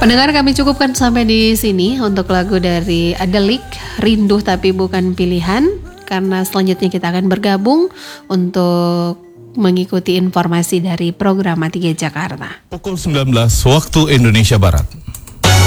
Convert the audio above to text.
Pendengar, kami cukupkan sampai di sini untuk lagu dari Adelik, Rindu Tapi Bukan Pilihan. Karena selanjutnya kita akan bergabung untuk mengikuti informasi dari program 3 Jakarta. Pukul 19 waktu Indonesia Barat.